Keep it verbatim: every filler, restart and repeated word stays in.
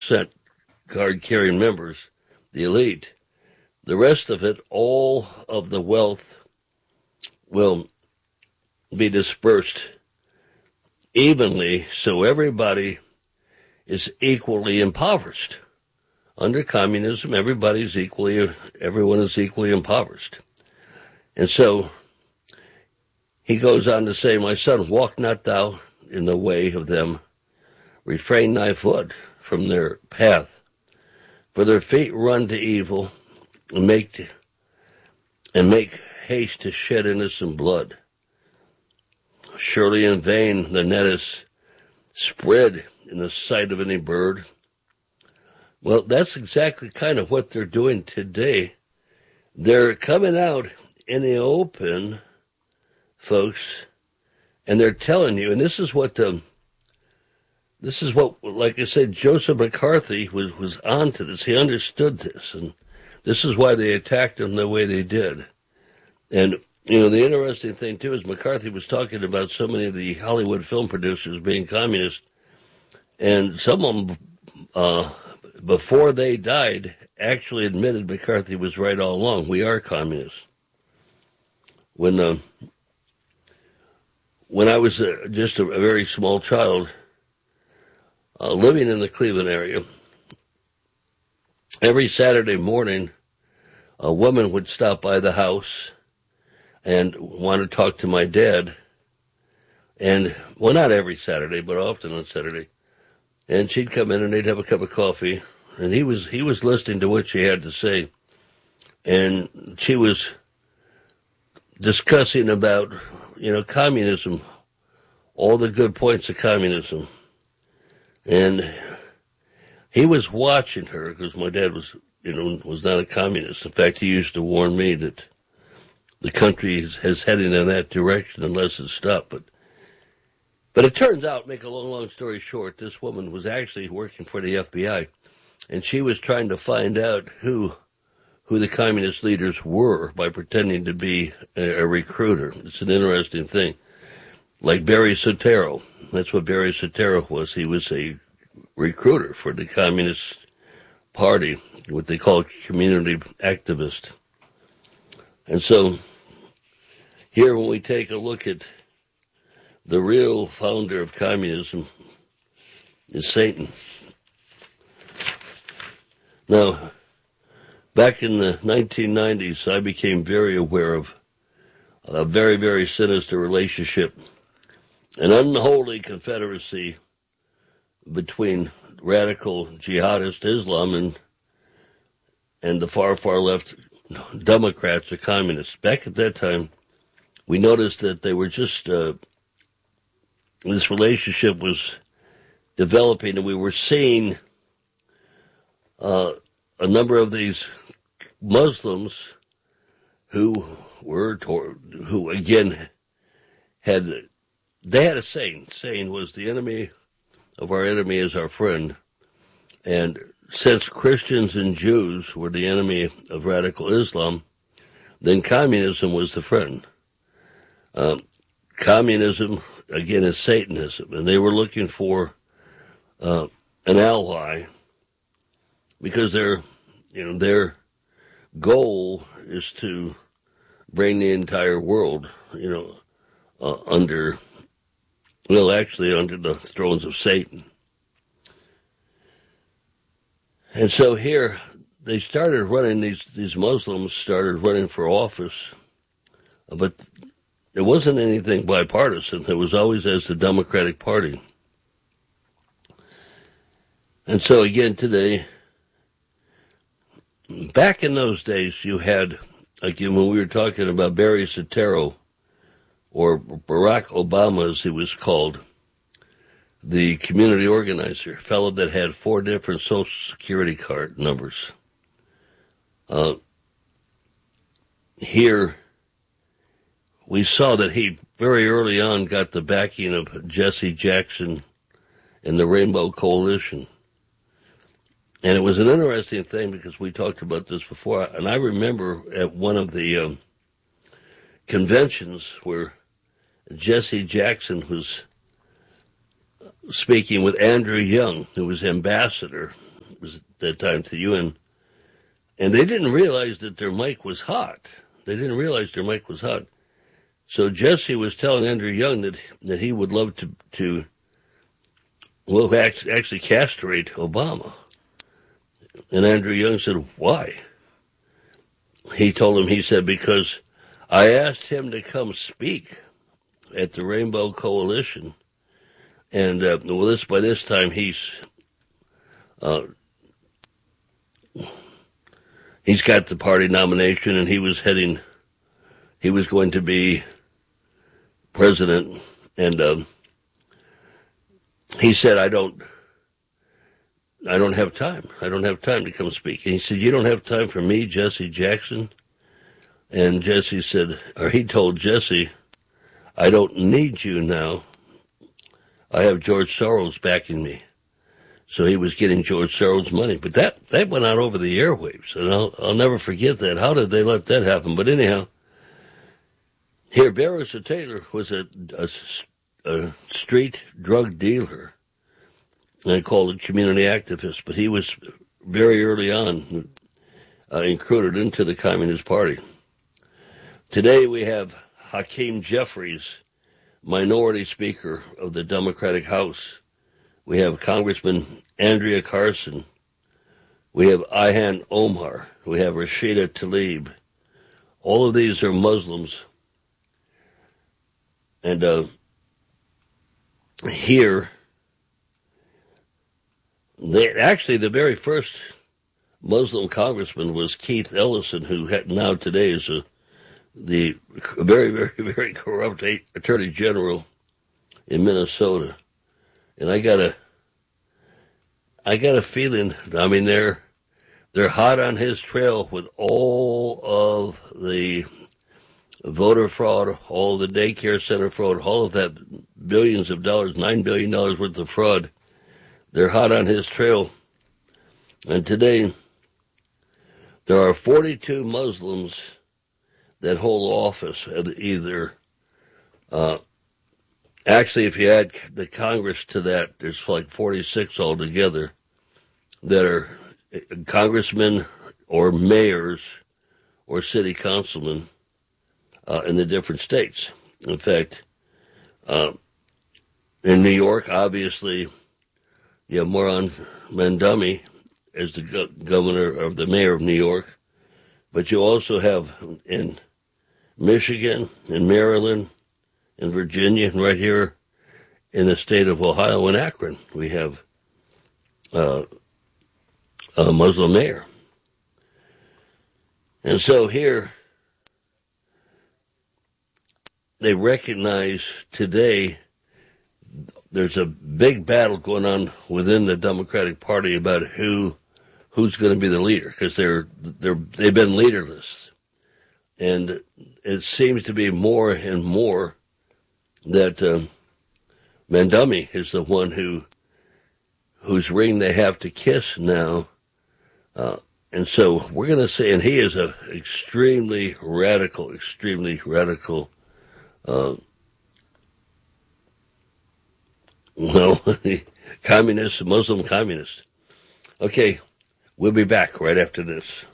card-carrying members, the elite. The rest of it, all of the wealth will be dispersed evenly, so everybody is equally impoverished. Under communism, everybody's equally, everyone is equally impoverished. And so he goes on to say, my son, walk not thou in the way of them. Refrain thy foot from their path. For their feet run to evil and make, and make haste to shed innocent blood. Surely in vain the net is spread in the sight of any bird. Well, that's exactly kind of what they're doing today. They're coming out in the open, folks, and they're telling you, and this is what, um, this is what, like I said, Joseph McCarthy was, was on to this. He understood this, and this is why they attacked him the way they did. And, you know, the interesting thing, too, is McCarthy was talking about so many of the Hollywood film producers being communist, and some of them, uh, before they died, actually admitted McCarthy was right all along. We are communists. When uh, when I was uh, just a, a very small child, uh, living in the Cleveland area, every Saturday morning, a woman would stop by the house and want to talk to my dad. And, well, not every Saturday, but often on Saturday. And she'd come in and they'd have a cup of coffee, and he was he was listening to what she had to say, and she was discussing about, you know, communism, all the good points of communism, and he was watching her because my dad was, you know, was not a communist. In fact, he used to warn me that the country is, is heading in that direction unless it's stopped, but. But it turns out, make a long, long story short, this woman was actually working for the F B I, and she was trying to find out who who the communist leaders were by pretending to be a, a recruiter. It's an interesting thing. Like Barry Soetoro. That's what Barry Soetoro was. He was a recruiter for the Communist Party, what they call community activist. And so here when we take a look at the real founder of communism is Satan. Now, back in the nineteen nineties, I became very aware of a very, very sinister relationship, an unholy confederacy between radical jihadist Islam and and the far, far left Democrats or communists. Back at that time, we noticed that they were just... Uh, this relationship was developing, and we were seeing uh, a number of these Muslims who were, who again had, they had a saying. Saying was the enemy of our enemy is our friend. And since Christians and Jews were the enemy of radical Islam, then communism was the friend. Um, communism, again, is Satanism, and they were looking for uh, an ally because their, you know, their goal is to bring the entire world, you know, uh, under, well, actually under the thrones of Satan. And so here they started running, these, these Muslims started running for office, but it wasn't anything bipartisan. It was always as the Democratic Party. And so again today, back in those days you had, again when we were talking about Barry Soetoro, or Barack Obama as he was called, the community organizer, a fellow that had four different Social Security card numbers. Uh, here, we saw that he very early on got the backing of Jesse Jackson and the Rainbow Coalition. And it was an interesting thing because we talked about this before. And I remember at one of the um, conventions where Jesse Jackson was speaking with Andrew Young, who was ambassador was at that time to the U N, and they didn't realize that their mic was hot. They didn't realize their mic was hot. So Jesse was telling Andrew Young that that he would love to to well actually castrate Obama, and Andrew Young said, "Why?" He told him, he said, because I asked him to come speak at the Rainbow Coalition, and uh, well, this by this time he's uh, he's got the party nomination, and he was heading, he was going to be president, and um, he said, "I don't, I don't have time. I don't have time to come speak." And he said, "You don't have time for me, Jesse Jackson?" And Jesse said, or he told Jesse, "I don't need you now. I have George Soros backing me." So he was getting George Soros money. But that, that went out over the airwaves, and I'll, I'll never forget that. How did they let that happen? But anyhow, here, Barrister Taylor was a, a, a street drug dealer. And I called it community activist, but he was very early on uh, recruited into the Communist Party. Today we have Hakeem Jeffries, minority speaker of the Democratic House. We have Congressman Andrea Carson. We have Ayhan Omar. We have Rashida Tlaib. All of these are Muslims. And uh, here, they, actually the very first Muslim congressman was Keith Ellison, who had, now today is a, the very, very, very corrupt attorney general in Minnesota. And I got a, I got a feeling, I mean, they're, they're hot on his trail with all of the voter fraud, all the daycare center fraud, all of that billions of dollars, nine billion dollars worth of fraud. They're hot on his trail. And today, there are forty-two Muslims that hold office, either, uh, actually, if you add the Congress to that, there's like forty-six altogether that are congressmen or mayors or city councilmen uh, in the different states. In fact, uh, in New York, obviously, you have Moran Mandami as the go- governor of the mayor of New York, but you also have in Michigan, in Maryland, in Virginia, and right here in the state of Ohio and Akron, we have uh, a Muslim mayor. And so here, they recognize today there's a big battle going on within the Democratic Party about who who's going to be the leader, because they're they're they've been leaderless, and it seems to be more and more that um, Mandami is the one who whose ring they have to kiss now, uh, and so we're going to say, and he is a extremely radical, extremely radical. Uh, well, communist, Muslim communist. Okay, we'll be back right after this.